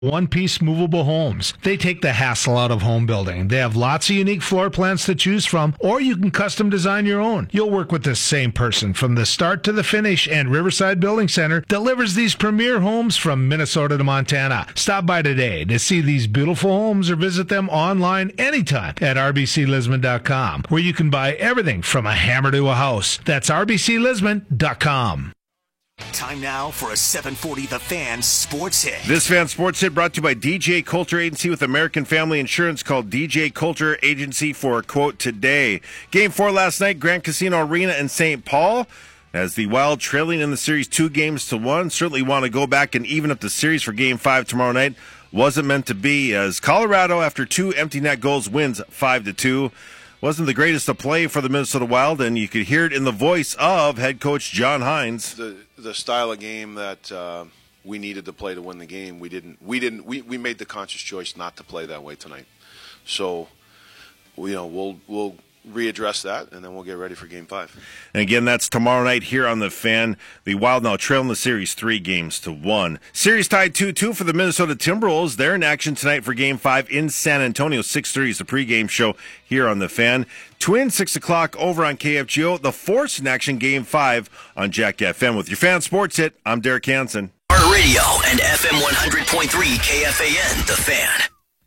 One-piece movable homes. They take the hassle out of home building. They have lots of unique floor plans to choose from, or you can custom design your own. You'll work with the same person from the start to the finish, and Riverside Building Center delivers these premier homes from Minnesota to Montana. Stop by today to see these beautiful homes or visit them online anytime at rbclisbon.com, where you can buy everything from a hammer to a house. That's rbclisbon.com. Time now for a 740 The Fan Sports Hit. This Fan Sports Hit brought to you by DJ Coulter Agency with American Family Insurance. Called DJ Coulter Agency for a quote today. Game 4 last night, Grand Casino Arena in St. Paul. As the Wild trailing in the series 2-1. Certainly want to go back and even up the series for Game 5 tomorrow night. Wasn't meant to be, as Colorado, after 2 empty net goals, wins 5-2. Wasn't the greatest to play for the Minnesota Wild, and you could hear it in the voice of head coach John Hines. The style of game that we needed to play to win the game, we made the conscious choice not to play that way tonight. So, we'll readdress that, and then we'll get ready for Game 5. And again, that's tomorrow night here on The Fan. The Wild now trailing the series 3-1. Series tied 2-2 for the Minnesota Timberwolves. They're in action tonight for Game 5 in San Antonio. 6:30 is the pregame show here on The Fan. Twins, 6 o'clock over on KFGO. The Force in action, Game 5 on Jack FM. With your Fan Sports Hit, I'm Derek Hansen. Our radio and FM 100.3 KFAN, The Fan.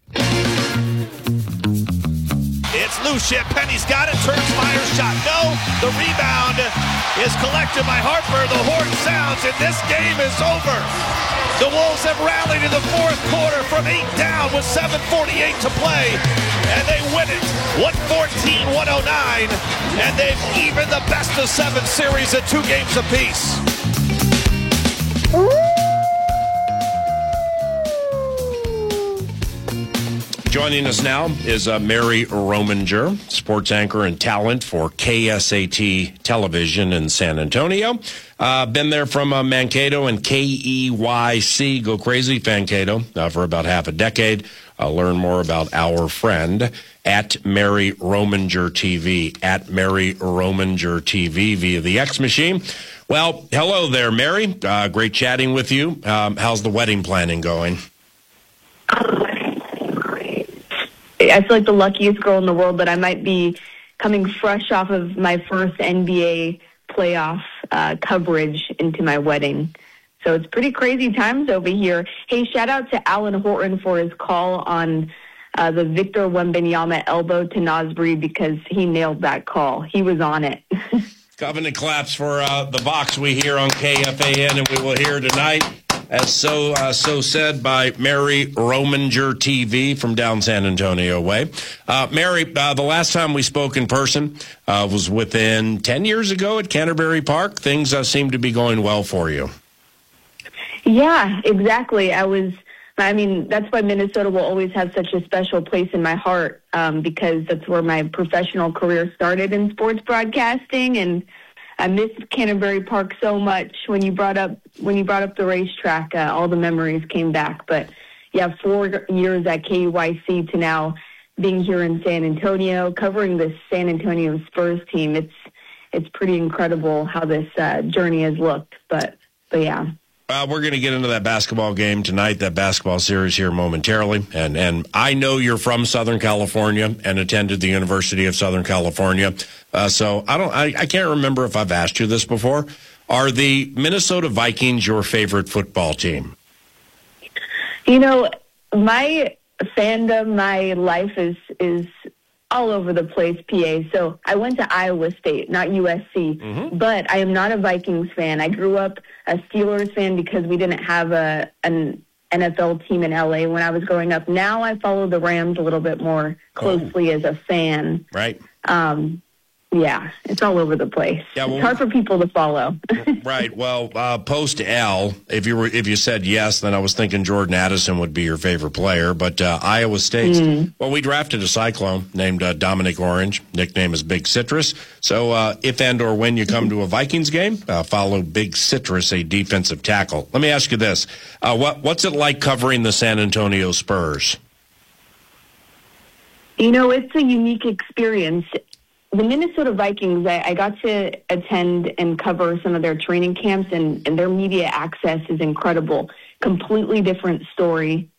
It's Lucian. Penny's got it. Turns, fires, shot. No. The rebound is collected by Harper. The horn sounds, and this game is over. The Wolves have rallied in the fourth quarter from 8 down with 7:48 to play, and they win it 114-109, and they've evened the best-of-7 series at 2 games apiece. Joining us now is Mary Rominger, sports anchor and talent for KSAT Television in San Antonio. Been there from Mankato and KEYC, Go Crazy Fankato, for about half a decade. Learn more about our friend at Mary Rominger TV, at Mary Rominger TV via the X Machine. Well, hello there, Mary. Great chatting with you. How's the wedding planning going? I feel like the luckiest girl in the world that I might be coming fresh off of my first NBA playoff coverage into my wedding. So it's pretty crazy times over here. Hey, shout out to Alan Horton for his call on the Victor Wembanyama elbow to Nosbury, because he nailed that call. He was on it. Covenant claps for the box we hear on KFAN, and we will hear tonight, as so said by Mary Rominger TV from down San Antonio way. Mary, the last time we spoke in person was within 10 years ago at Canterbury Park. Things seem to be going well for you. Yeah, exactly. That's why Minnesota will always have such a special place in my heart, because that's where my professional career started in sports broadcasting, and I miss Canterbury Park so much. When you brought up the racetrack, all the memories came back. But yeah, 4 years at KYC to now being here in San Antonio, covering the San Antonio Spurs team. It's pretty incredible how this journey has looked. But yeah. We're going to get into that basketball game tonight, that basketball series here momentarily. And I know you're from Southern California and attended the University of Southern California. So I can't remember if I've asked you this before. Are the Minnesota Vikings your favorite football team? You know, my fandom, my life is all over the place, PA. So I went to Iowa State, not USC, but I am not a Vikings fan. I grew up a Steelers fan because we didn't have an NFL team in LA when I was growing up. Now I follow the Rams a little bit more closely as a fan. Right. Yeah, it's all over the place. Yeah, well, it's hard for people to follow. Right. Well, post L, if you said yes, then I was thinking Jordan Addison would be your favorite player. But Iowa State, well, we drafted a Cyclone named Dominic Orange. Nickname is Big Citrus. So if and or when you come to a Vikings game, follow Big Citrus, a defensive tackle. Let me ask you this: what's it like covering the San Antonio Spurs? You know, it's a unique experience. The Minnesota Vikings, I got to attend and cover some of their training camps, and their media access is incredible. Completely different story